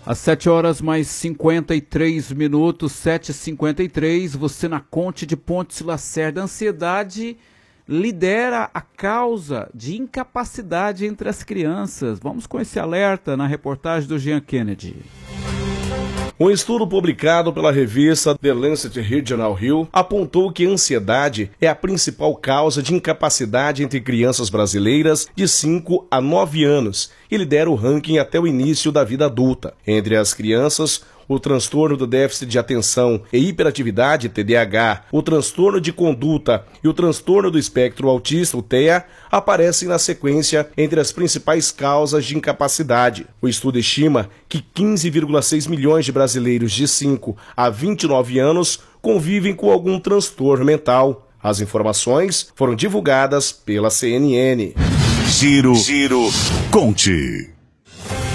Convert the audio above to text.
Às 7 horas mais 53 minutos, 7h53, você na Conte de Pontes Lacerda. A ansiedade lidera a causa de incapacidade entre as crianças. Vamos com esse alerta na reportagem do Jean Kennedy. Um estudo publicado pela revista The Lancet Regional Health apontou que a ansiedade é a principal causa de incapacidade entre crianças brasileiras de 5 a 9 anos e lidera o ranking até o início da vida adulta. Entre as crianças, o transtorno do déficit de atenção e hiperatividade, TDAH, o transtorno de conduta e o transtorno do espectro autista, o TEA, aparecem na sequência entre as principais causas de incapacidade. O estudo estima que 15,6 milhões de brasileiros de 5 a 29 anos convivem com algum transtorno mental. As informações foram divulgadas pela CNN. Giro Conte.